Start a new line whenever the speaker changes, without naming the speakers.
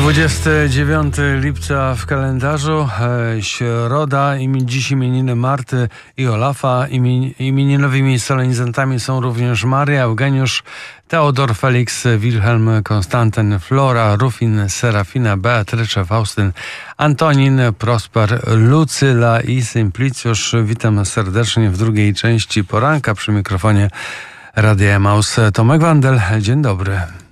29 lipca w kalendarzu, środa, dziś imieniny Marty i Olafa. Imieninowymi solenizantami są również Maria, Eugeniusz, Teodor, Felix, Wilhelm, Konstantyn, Flora, Rufin, Serafina, Beatrycze, Faustyn, Antonin, Prosper, Lucyla i Symplicjusz. Witam serdecznie w drugiej części poranka przy mikrofonie Radia Emaus. Tomek Wandel, dzień dobry.